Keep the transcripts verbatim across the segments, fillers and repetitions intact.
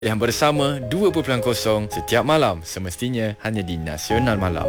Yang bersama dua perpuluhan kosong setiap malam, semestinya hanya di Nasional Malam.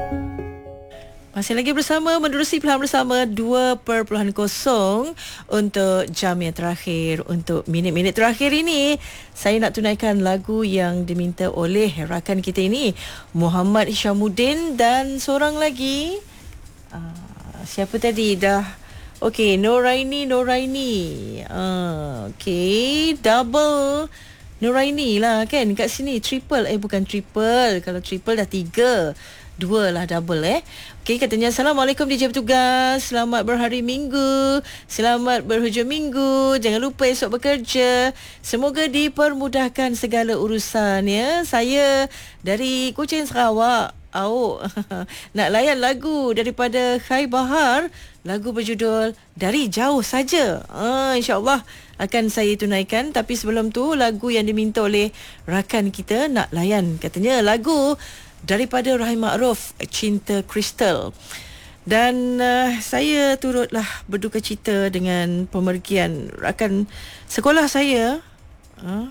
Masih lagi bersama menerusi pilihan bersama dua perpuluhan kosong untuk jam yang terakhir. Untuk minit-minit terakhir ini, saya nak tunaikan lagu yang diminta oleh rakan kita ini, Muhammad Hishamuddin, dan seorang lagi uh, siapa tadi dah okey, Noraini Noraini uh, okey, double Noraini lah kan kat sini. Triple eh bukan triple. Kalau triple dah tiga, dua lah double eh. Okey, katanya Assalamualaikum D J Petugas, selamat berhari Minggu, selamat berhujung Minggu, jangan lupa esok bekerja, semoga dipermudahkan segala urusan ya. Saya dari Kuching, Sarawak. Awak nak layan lagu daripada Khai Bahar, lagu berjudul Dari Jauh Saja. Ah, InsyaAllah akan saya tunaikan. Tapi sebelum tu, lagu yang diminta oleh rakan kita nak layan, katanya lagu daripada Rahim Ma'ruf, Cinta Kristal. Dan uh, saya turutlah berduka cita dengan pemergian rakan sekolah saya uh,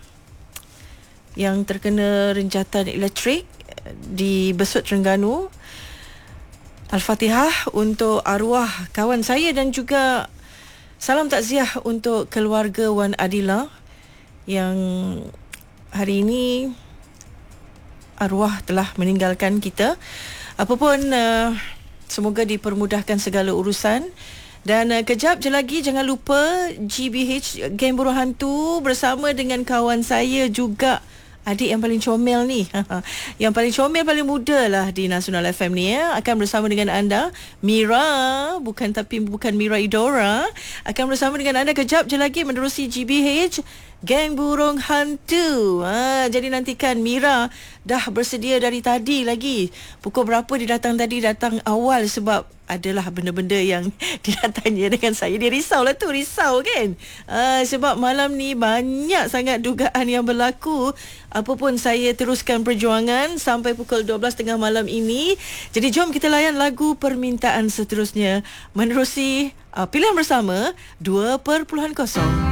yang terkena renjatan elektrik di Besut, Terengganu. Al-Fatihah untuk arwah kawan saya dan juga salam takziah untuk keluarga Wan Adila yang hari ini arwah telah meninggalkan kita. Apapun, uh, semoga dipermudahkan segala urusan. Dan uh, kejap je lagi jangan lupa G B H, Geng Burung Hantu, bersama dengan kawan saya juga, adik yang paling comel ni yang paling comel, paling muda lah di Nasional F M ni ya, akan bersama dengan anda. Mira, bukan tapi bukan Mira Idora, akan bersama dengan anda kejap je lagi menerusi G B H, Geng Burung Hantu. ha, Jadi nantikan. Mira dah bersedia dari tadi lagi. Pukul berapa dia datang tadi? Datang awal sebab adalah benda-benda yang dia tanya dengan saya. Dia risau lah tu, risau kan. Uh, sebab malam ni banyak sangat dugaan yang berlaku. Apapun, saya teruskan perjuangan sampai pukul dua belas tiga puluh malam ini. Jadi jom kita layan lagu permintaan seterusnya menerusi uh, pilihan bersama dua perpuluhan kosong.